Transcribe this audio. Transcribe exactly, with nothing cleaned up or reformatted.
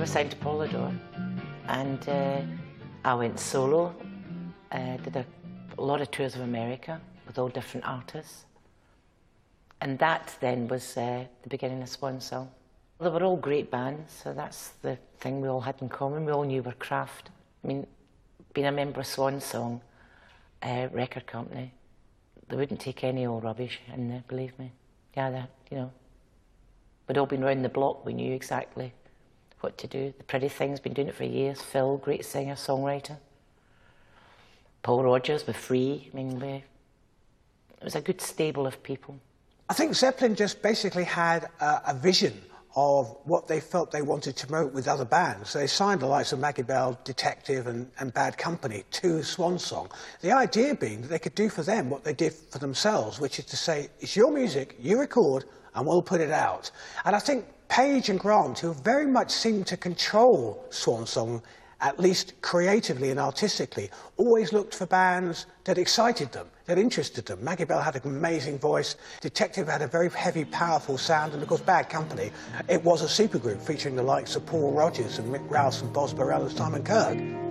was signed to Polydor, and uh, I went solo, uh, did a, a lot of tours of America with all different artists. And that then was uh, the beginning of Swan Song. They were all great bands, so that's the thing we all had in common. We all knew our craft. I mean, being a member of Swan Song uh, record company, they wouldn't take any old rubbish in there, believe me. Yeah, that, you know, we'd all been round the block, we knew exactly what to do. The Pretty Things, been doing it for years. Phil, great singer, songwriter. Paul Rogers, with Free. I mean, we, it was a good stable of people. I think Zeppelin just basically had a, a vision of what they felt they wanted to promote with other bands. So they signed the likes of Maggie Bell, Detective and, and Bad Company to Swan Song. The idea being that they could do for them what they did for themselves, which is to say, it's your music, you record, and we'll put it out. And I think Page and Grant, who very much seemed to control Swan Song, at least creatively and artistically, always looked for bands that excited them, that interested them. Maggie Bell had an amazing voice, Detective had a very heavy, powerful sound, and of course Bad Company, it was a supergroup featuring the likes of Paul Rodgers and Mick Rouse and Boz Burrell and Simon Kirke.